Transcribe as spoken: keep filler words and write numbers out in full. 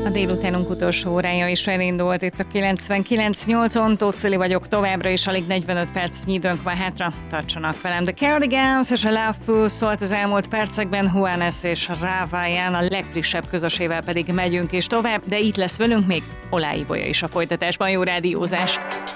A délutánunk utolsó órája is elindult itt a kilencvenkilenc nyolcon. Tóth Cili vagyok, továbbra is alig negyvenöt percnyi időnk van hátra. Tartsanak velem. The Cardigans és a Love Fool szólt az elmúlt percekben, Juanes és Rávaján, a legfrissebb közösével pedig megyünk is tovább, de itt lesz velünk még Olá Ibolya is a folytatásban. Jó rádiózást!